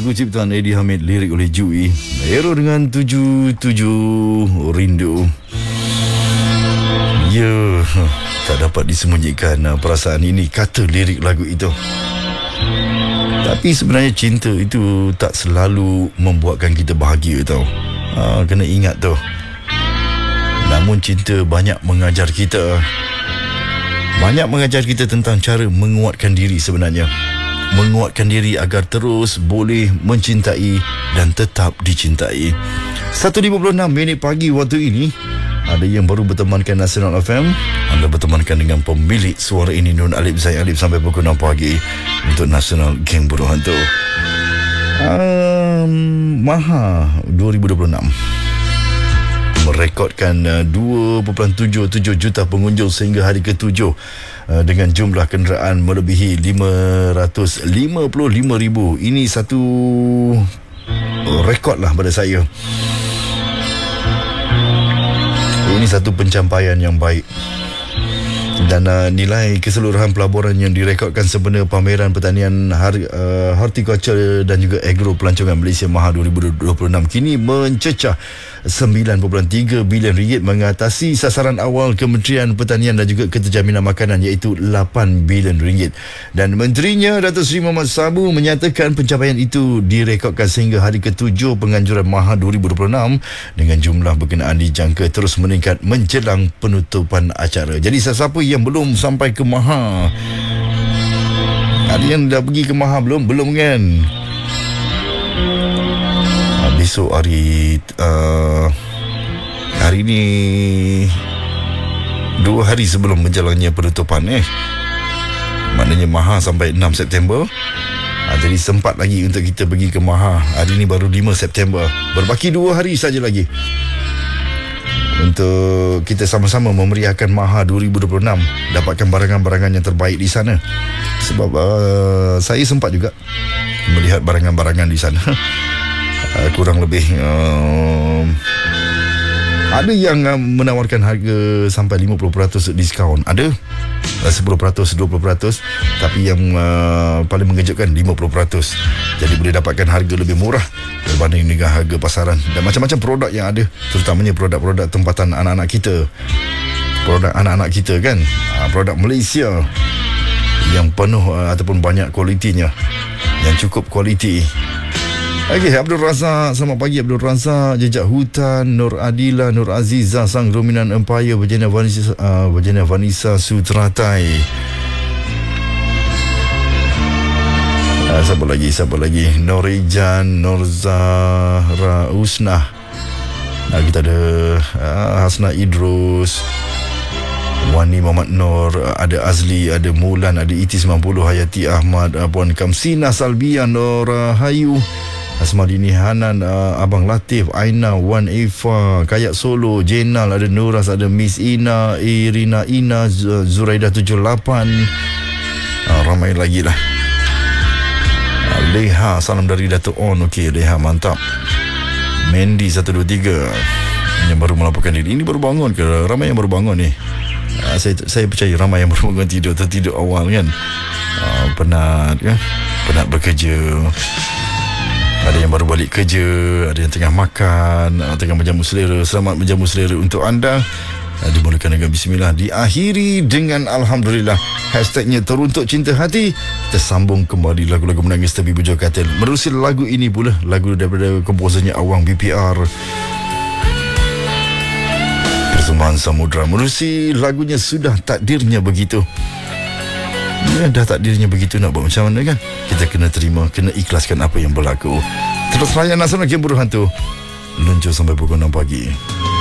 Lagu ciptaan Eddie Hamid, lirik oleh Jui. Hero dengan 77 Rindu. Ya, tak dapat disembunyikan perasaan ini, kata lirik lagu itu. Tapi sebenarnya cinta itu tak selalu membuatkan kita bahagia tau. Kena ingat tu. Namun cinta banyak mengajar kita. Banyak mengajar kita tentang cara menguatkan diri sebenarnya. Menguatkan diri agar terus boleh mencintai dan tetap dicintai. 1.56 minit pagi waktu ini. Ada yang baru bertemankan Nasional FM. Anda bertemankan dengan pemilik suara ini, Nur Alip Zaid Alip, sampai pukul 6 pagi untuk Nasional Geng Buruh Hantu. Maha 2026 merekodkan 2.77 juta pengunjung sehingga hari ke-7 dengan jumlah kenderaan melebihi 555,000. Ini satu rekod lah pada saya. Ini satu pencapaian yang baik. Dan nilai keseluruhan pelaburan yang direkodkan sempena pameran pertanian horticulture dan juga agro pelancongan Malaysia Maha 2026 kini mencecah 9.3 bilion ringgit, mengatasi sasaran awal Kementerian Pertanian dan juga Keterjaminan Makanan iaitu 8 bilion ringgit. Dan menterinya Datuk Seri Muhammad Sabu menyatakan pencapaian itu direkodkan sehingga hari ke-7 penganjuran Maha 2026 dengan jumlah berkenaan dijangka terus meningkat menjelang penutupan acara. Jadi sesiapa yang belum sampai ke Maha, ada yang dah pergi ke Maha belum kan? Besok hari ni 2 hari sebelum menjalannya penutupan maknanya Maha sampai 6 September. Jadi sempat lagi untuk kita pergi ke Maha. Hari ni baru 5 September. Berbaki 2 hari saja lagi untuk kita sama-sama memeriahkan Maha 2026, dapatkan barangan-barangan yang terbaik di sana. Sebab saya sempat juga melihat barangan-barangan di sana. Kurang lebih ada yang menawarkan harga sampai 50% diskaun. Ada 10%, 20%. Tapi yang paling mengejutkan 50%. Jadi boleh dapatkan harga lebih murah berbanding dengan harga pasaran. Dan macam-macam produk yang ada, terutamanya produk-produk tempatan anak-anak kita. Produk anak-anak kita kan, produk Malaysia yang penuh ataupun banyak kualitinya, yang cukup kualiti. Okey, Abdul Razak, selamat pagi Abdul Razak. Jejak Hutan, Nur Adila, Nur Aziza, Sang Dominan Empire, Virginia Vanessa Sutratai. Siapa lagi? Norijan, Nur Zahra Usnah. Kita ada Hasna Idrus, Wani Muhammad Nur, ada Azli, ada Mulan, ada Iti 90, Hayati Ahmad, Puan Kamsina Salbia, Nur Hayu, Asmadini Hanan, Abang Latif, Aina, Wan Eva, Kayak Solo, Jenal, ada Nuras, ada Miss Ina, Irina Ina, Zuraidah 78. Ramai lagi lah. Leha, salam dari Datuk On. Okey, Leha, mantap. Mandy 123 yang baru melaporkan diri. Ini baru bangun ke? Ramai yang baru bangun ni. Saya percaya ramai yang baru bangun tertidur awal kan. Penat kan? Penat bekerja. Ada yang baru balik kerja, ada yang tengah makan, tengah menjamu selera. Selamat menjamu selera untuk anda. Dimulakan dengan bismillah, diakhiri dengan alhamdulillah. Hashtagnya teruntuk cinta hati. Kita sambung kembali lagu-lagu menangis tepi bujur katil. Menerusi lagu ini pula, lagu daripada komposernya Awang BPR, Persembahan Samudra. Menerusi lagunya Sudah Takdirnya Begitu. Dah takdirnya begitu, nak buat macam mana kan? Kita kena terima, kena ikhlaskan apa yang berlaku. Terus layan Nasional Geng Buruh Hantu, luncur sampai pukul 6 pagi.